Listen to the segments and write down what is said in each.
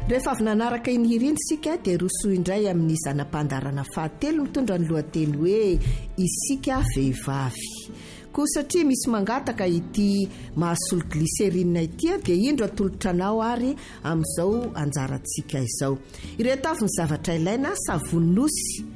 Rehefa avy nanaraka iny hiriny sika dia rosoa indray amin'ny zanam-pandarana fahatelo mitondra ny lohateny hoe isika vehivavy. Koa satria misy mangataka ity mahasolo glycérine ity dia indro atolotra anao ary amin'izao anjarantsika izao. Ireto avy ny zavatra ilaina: savony nosy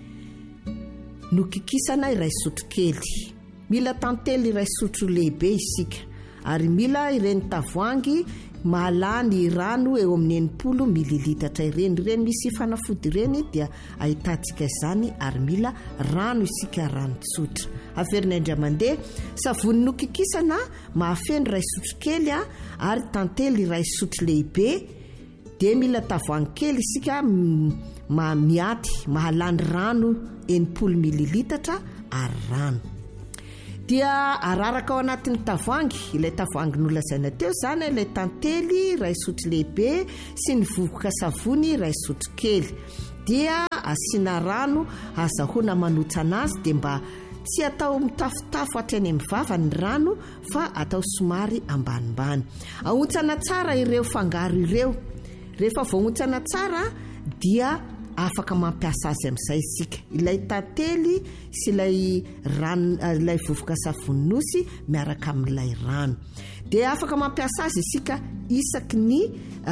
nokikisana iray sotro kely, mila tantely iray sotro lehibe isika, ary mila ireny tavoangy mahalany rano eo amin'ny 80 mililitatra ireny misy fanafody ireny dia ahitantsika izany, ary mila rano isika, rano tsotra. Averina indray mandeha savony nokikisana mahafeno iray sotro kely ary tantely iray sotro lehibe, dia mila tavoangy kely isika miaty mahalany rano 80 mililitatra ary rano. Dia araraka ao anatin'ny tavoangy, ilay tavoangy nolazaina teo zany, ilay tantely iray sotro lehibe sy ny vovoka savony iray sotro kely. Dia asiana rano, azahoana manontsa anazy, dia mba tsy atao mitafotafo hatrany amin'ny vava ny rano, fa atao somary ambanimbany. Ahontsana tsara ireo fangaro ireo. Rehefa voaontsana tsara dia afaka mampiasa azy amin'izay isika. Ilay tantely sy ilay rano, ilay vovoka savony nosy miaraka amin'ilay rano. Dia afaka mampiasa azy isika isaky ny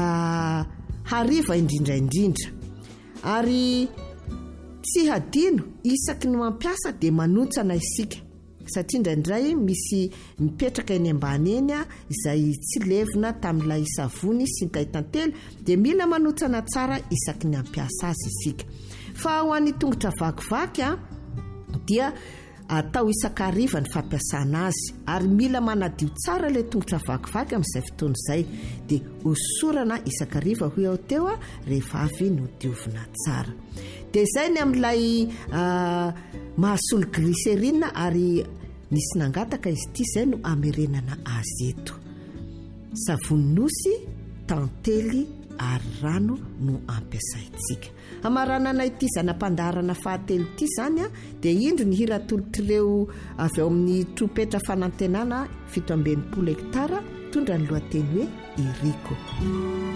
hariva indrindra. Ary tsy hadino isaky ny mampiasa dia manontsana isika. Satria indraindray misy mipetraka eny ambany eny izay tsy levina tamin'ilay savony sy ny tantely, dia mila manontsana tsara isaky ny ampiasa azy isika. Fa ho an'ny tongotra vakivaky dia atao isan-kariva ny fampiasana azy, ary mila manadio tsara ilay tongotra vakivaky amin'izay fotoana izay, dia hosorana isan-kariva ho eo teo rehefa avy no diovina tsara. Dia izay ny amin'ilay mahasolo glycérine, ary nisy nangataka izy ity, izay no amerenana azy eto. Savony nosy, tantely ary rano no ampiasaintsika. Amaranana ity zanam-pandarana fahatelo ity zany dia indro ny hira tolotr'ireo avy ao amin'ny tropetra fanantenana 720 hektara, tondra ny lohateny hoe Iriko.